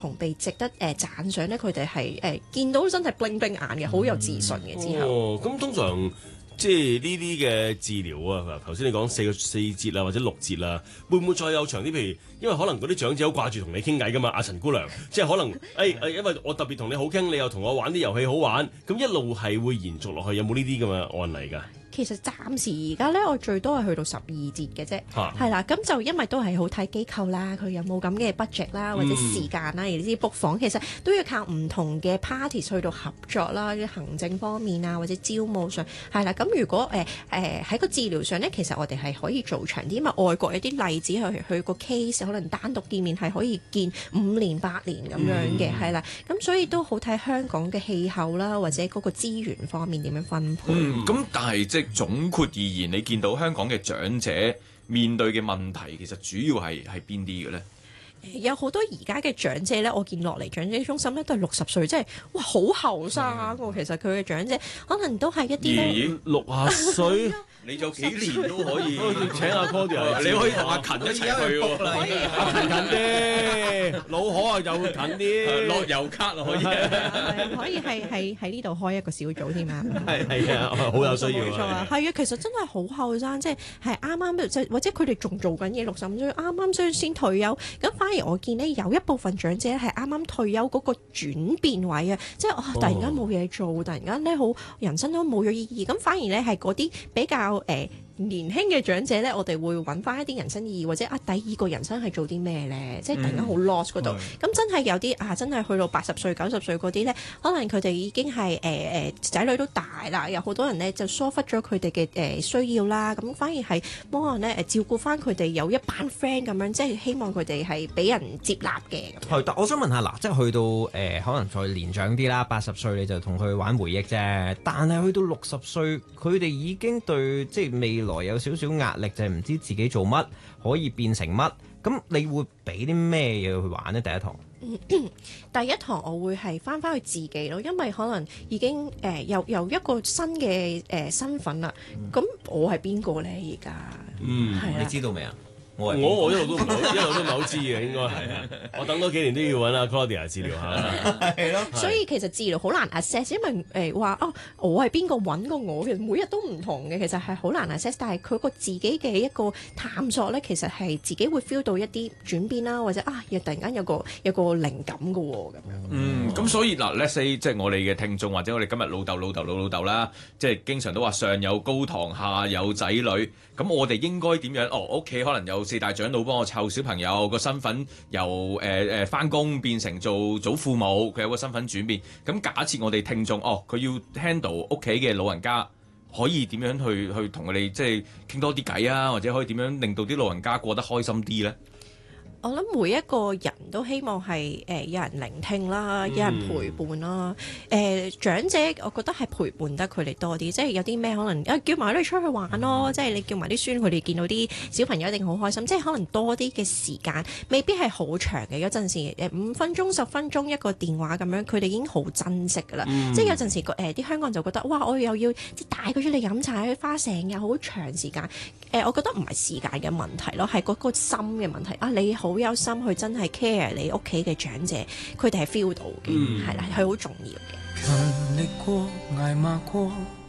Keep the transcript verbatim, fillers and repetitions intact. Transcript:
同被值得誒、呃、讚賞咧，佢哋係誒見到真係 bling bling 眼嘅，好有自信嘅之後。 哦，咁通常即係呢啲嘅治療啊，頭先你講四個四節啊，或者六節啦，會唔會再有長啲？譬如因為可能嗰啲長者好掛住同你傾偈噶嘛，阿陳姑娘，即係可能誒誒、哎，因為我特別同你好傾，你又同我玩啲遊戲好玩，咁一路係會延續落去，有冇呢啲咁嘅案例㗎？ 其實暫時而家咧，我最多係去到十二節嘅啫， 係、 啊、啦，咁就因為都係好睇機構啦，佢有冇咁嘅 budget 啦，或者時間啦，而呢啲 book 房其實都要靠唔同嘅 party 去到合作啦，啲行政方面啊，或者招募上係啦。咁如果誒誒喺個治療上咧，其實我哋係可以做長啲，因為外國有啲例子去去個 case 可能單獨見面係可以見五年八年咁樣嘅，係、嗯、啦。咁所以都好睇香港嘅氣候啦，或者嗰個資源方面點樣分配。 嗯，咁但係即總括而言，你見到香港嘅長者面對嘅問題，其實主要係係邊啲嘅咧？ 有好多而家嘅長者咧，我見落嚟長者中心咧都係六十歲，即係哇好後生喎！其實佢嘅長者可能都係一啲咦六十歲。 你有幾年都可以請阿 Claudia， 你可以同阿勤一齊去喎。 阿勤近啲，老可啊又近啲， 落油卡啊可以。 可以係係喺呢度開一個小組添啊！ 係係啊，好有需要。 冇錯啊，係啊，其實真係好後生，即係係啱啱即或者佢哋仲做緊嘢，六十五歲啱啱先先退休。咁反而我見呢，有一部分長者係啱啱退休嗰個轉變位啊，即係突然間冇嘢做，突然間咧好人生都冇咗意義。咁反而咧係嗰啲比較誒、呃、年輕嘅長者咧，我哋會揾翻一啲人生意義，或者啊第二個人生係做啲咩咧？即係突然間好 lost 嗰度。咁、嗯、真係有啲啊，真係去到八十歲、九十歲嗰啲咧，可能佢哋已經係誒誒仔女都大啦，有好多人咧就疏忽咗佢哋嘅誒需要啦。咁反而係幫人咧誒照顧翻佢哋有一班 friend 咁樣，即係希望佢哋係俾人接納嘅。 係，但我想問下嗱，即係去到誒、呃、可能再年長啲啦，八十歲你就同佢玩回憶啫。但係去到六十歲，佢哋已經對即係未來有少少壓力，就係、是、唔知自己做乜可以變成乜。咁你會俾啲咩嘢去玩呢？第一堂， 第一堂我會係翻返去自己咯，因為可能已經誒、呃、由由一個新嘅誒、呃、身份啦。咁、嗯、我係邊個咧？而家嗯， 係你知道未啊？我我我一路都唔好，一路都唔係好知嘅，應該係啊。我等多幾年都要揾阿 Claudia 治療下啦。係咯。 所以其實治療好難 assess，因為誒話哦，我係邊個揾個我，其實每日都唔同嘅，其實係好難 assess。但係佢個自己嘅一個探索咧，其實係自己會 feel 到一啲轉變啦，或者啊，又突然間有個有個靈感嘅喎咁樣。 嗯，咁所以嗱 let's say 即係我哋嘅聽眾或者我哋今日老豆老豆老老豆啦，即係經常都話上有高堂下有仔女，咁我哋應該點樣？哦，屋企可能有四大長老幫我湊小朋友，個身份由誒誒返工變成做祖父母，佢有個身份轉變。咁假設我哋聽眾哦，佢要 handle 屋企嘅老人家，可以點樣去去同佢哋即係傾多啲偈啊，或者可以點樣令到啲老人家過得開心啲咧？ 我諗每一個人都希望係誒、呃、有人聆聽啦，有人陪伴啦。誒、呃、長者，我覺得係陪伴得佢哋多啲，即係有啲咩可能啊叫埋你出去玩咯，即係你叫埋啲孫，佢哋見到啲小朋友一定好開心。即係可能多啲嘅時間，未必係好長嘅。有陣時誒五分鐘、十分鐘一個電話咁樣，佢哋已經好珍惜㗎啦。嗯、即係有陣時誒啲、呃、香港人就覺得哇，我又要即係帶佢出嚟飲茶，去花成日好長時間。誒、呃，我覺得唔係時間嘅問題咯，係嗰個心嘅問題。啊，你好有心去真係 care 你屋企嘅長者，佢哋係 feel 到嘅，係啦、嗯，係好重要嘅。 勤力過，捱罵過。